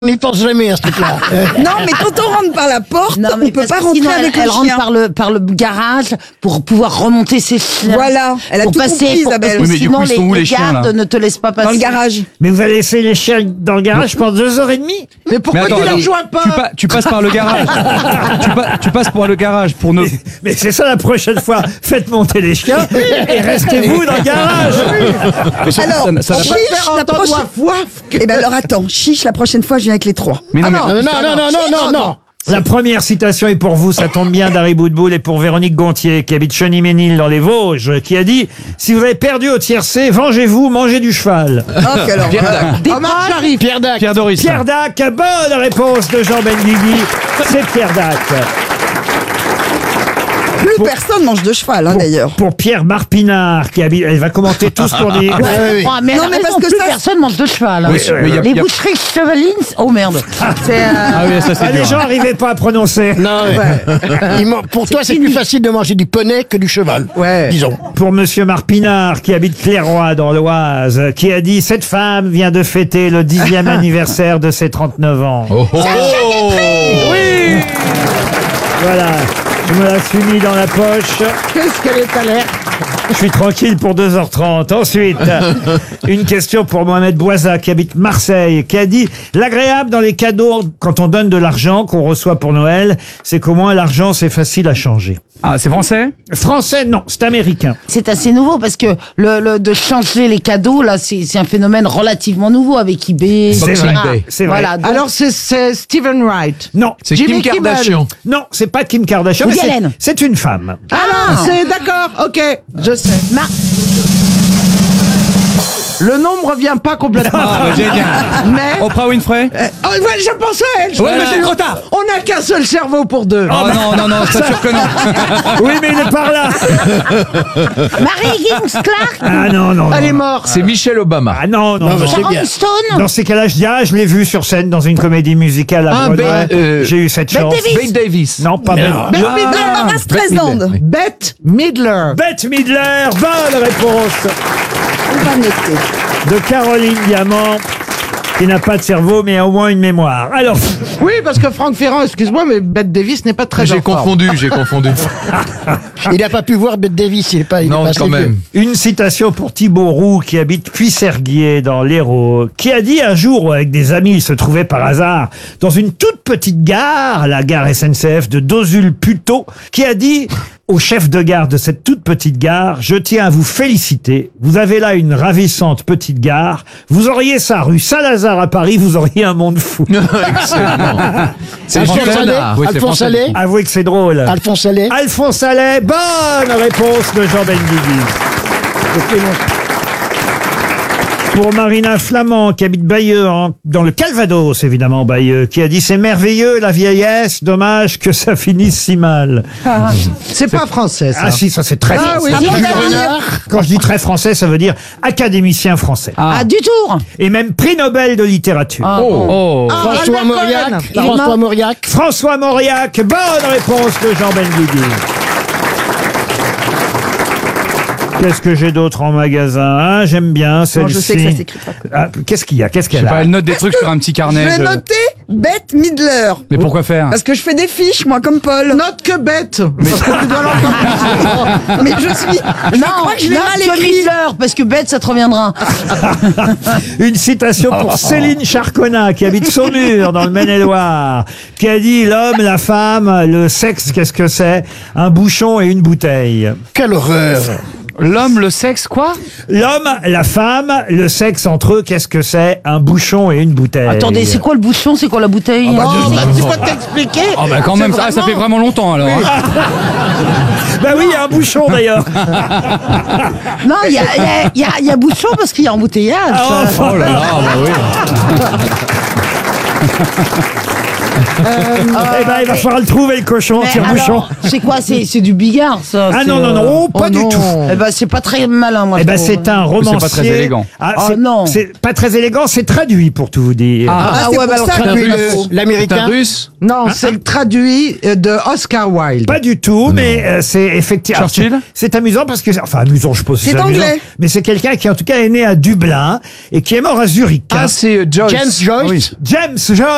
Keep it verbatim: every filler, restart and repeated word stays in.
On n'y pense jamais à ce truc-là. Non, mais quand on rentre par la porte, Non, mais on peut parce pas que rentrer sinon, avec elle, elle le rentre chien. par le par le garage pour pouvoir remonter ses chiens. Voilà, elle a pour tout passer, compris, pour- Isabelle. parce que Oui, mais du sinon coup, ils sont où, les, les chiens, gardes là ne te laissent pas passer. Dans le garage. Mais vous allez laisser les chiens dans le garage pendant deux heures et demie? Mais pourquoi Mais attends, tu les attends, rejoins pas tu, pa- tu passes par le garage. tu, pa- tu passes par le garage pour ne. Mais, mais c'est ça la prochaine fois. Faites monter les chiens et restez-vous dans le garage. Mais ça- Alors, ça- ça n'a pas- chiche, la prochaine... Eh ben alors attends, chiche, la prochaine fois, je viens avec les trois. Mais non, mais- Non, non, non, non, non, non, non. La première citation est pour vous, ça tombe bien, d'Harry Boudboul, et pour Véronique Gontier, qui habite Cheny-Ménil dans les Vosges, qui a dit « Si vous avez perdu au tiercé, vengez-vous, mangez du cheval Oh, quelle horreur. Omar Sharif. Pierre Dac. Pierre ». Doris. Pierre Dac, bonne réponse de Jean Benguigui, c'est Pierre Dac. Plus Pour- personne mange de cheval, hein, d'ailleurs. Pour Pierre Marpinard, qui habite... Elle va commenter tous pour dire... Ouais, ouais, ouais. Ah, mais Non, non, mais mais parce que plus ça- personne mange de cheval. Oui, mais il y a- Les il y a- boucheries chevalines, oh merde. C'est, euh, Ah oui, ça c'est Ah, les dur. gens n'arrivaient pas à prononcer. Non, ouais. Il man- pour toi, c'est plus facile de manger du poney que du cheval. Ouais. Disons. Pour Monsieur Marpinard, qui habite Clairoy dans l'Oise, qui a dit « Cette femme vient de fêter le dixième anniversaire de ses trente-neuf ans. Oh, oh. Oui. Voilà, je me la suis mis dans la poche. Qu'est-ce qu'elle est alerte. Je suis tranquille pour deux heures trente. Ensuite, une question pour Mohamed Boisa, qui habite Marseille, qui a dit « L'agréable dans les cadeaux, quand on donne de l'argent qu'on reçoit pour Noël, c'est qu'au moins l'argent, c'est facile à changer. Ah, c'est français » Français, non, c'est américain. c'est assez nouveau parce que le, le de changer les cadeaux là, c'est c'est un phénomène relativement nouveau avec eBay. C'est et cetera. vrai, c'est vrai. Voilà. donc- Alors c'est c'est Stephen Wright. Non, C'est Jimmy Kim Kimmel. Kardashian. non, c'est pas Kim Kardashian, mais Woody c'est- Allen. c'est une femme. Ah, c'est d'accord. Ok, je sais. Mar- Le nom me revient pas complètement. Ah, bah, génial. Mais Oprah Winfrey. oh, ouais, je pensais à elle. je Ouais, mais pensais- c'est trop tard. On n'a qu'un seul cerveau pour deux. Oh non, non, non, c'est sûr que non. Oui, mais il est par là. Marie Higgins Clark, Ah non, non, Elle est non. morte. C'est Michelle Obama. Ah non, non, Non, mais non. c'est bien. Sharon Stone, Dans ces cas-là, je dis, ah, je l'ai vu sur scène dans une comédie musicale à Ah, Broadway. Ben, euh, J'ai eu cette Bette chance. Davis. Bette Davis. Non, pas Bette. Bette Ah. Midler. Barbara Streisand. Bette Midler. Bette Midler, bonne réponse On va noter. de Caroline Diamant, qui n'a pas de cerveau, mais a au moins une mémoire. Alors, Oui, parce que Franck Ferrand, excuse-moi, mais Bette Davis n'est pas très J'ai en forme. confondu, j'ai confondu. Il n'a pas pu voir Bette Davis. Il est pas. Il est Non, pas assez quand vieux. même. une citation pour Thibaut Roux, qui habite Puisserguier dans l'Hérault, qui a dit un jour, où avec des amis, il se trouvait par hasard dans une toute petite gare, la gare S N C F de Dozul-Puteaux, qui a dit au chef de gare de cette toute petite gare: je tiens à vous féliciter. Vous avez là une ravissante petite gare. Vous auriez ça rue Saint-Lazare à Paris, vous auriez un monde fou. Excellent. C'est Alphonse français. Allais. Oui, c'est Alphonse français. Allais. Avouez que c'est drôle. Alphonse Allais. Alphonse Allais, bonne réponse de Jean Benguigui. Pour Marina Flamand, qui habite Bayeux, en- dans le Calvados, évidemment, Bayeux, qui a dit « C'est merveilleux, la vieillesse, dommage que ça finisse si mal. C'est pas français, » ça. Ah si, ça c'est très Ah français. oui. Jules Renard. Quand je dis très français, ça veut dire académicien français. ah, du tour. Et même prix Nobel de littérature. Oh, oh. Ah, François Albert Mauriac. Cohen. Il est François mort. Mauriac. François Mauriac, bonne réponse de Jean Benguigui. Qu'est-ce que j'ai d'autre en magasin, hein? J'aime bien celle-ci. je sais que ça s'écrit pas. Ah, qu'est-ce qu'il y a Qu'est-ce Je sais qu'elle pas, a elle note des trucs sur un petit Je carnet. vais je- noter Bette Midler. Mais pourquoi faire Parce que je fais des fiches, moi, comme Paul. Note que bête. Parce que tu dois l'entendre. Mais je suis. Je Non, crois que je l'ai non, mal tu as écrit. Midler, parce que bête, ça te reviendra. Une citation pour Céline Charconnat, qui habite Saumur, dans le Maine-et-Loire, qui a dit « L'homme, la femme, le sexe, qu'est-ce que c'est? Un bouchon et une bouteille. Quelle horreur. L'homme, le sexe, quoi » L'homme, la femme, le sexe entre eux, qu'est-ce que c'est? Un bouchon et une bouteille. Attendez, c'est quoi le bouchon, c'est quoi la bouteille? Oh, bah, tu peux t'expliquer. Oh bah quand C'est même, ça, ça fait vraiment longtemps alors. hein. Ben oui, il y a un bouchon d'ailleurs. Non, il y a, il y, a, il y, a, il y a bouchon parce qu'il y a embouteillage. Ah, Oh là là, bah oui. Eh ben, il va falloir le trouver, le cochon, Mais tire-bouchon. alors, c'est quoi? C'est c'est du bigard, ça. Ah c'est, non, non, non, euh, oh, pas du non. tout. Eh ben, c'est pas très malin, moi. Eh je ben, trouve. c'est un romancier. pas très élégant. Ah, Oh c'est- non. C'est pas très élégant, c'est traduit pour tout vous dire. Ah, Ah, c'est ouais, pour bah, alors, ça que Traduit le- le- c'est un L'américain. russe. Non, c'est le traduit euh, de Oscar Wilde. Pas du tout, mais euh, c'est effectivement. Churchill C'est c'est amusant parce que, enfin, amusant, je suppose. que C'est amusant, anglais. Mais c'est quelqu'un qui, en tout cas, est né à Dublin et qui est mort à Zurich. hein. Ah, c'est euh, Joyce. James Joyce. Oui. James Joyce.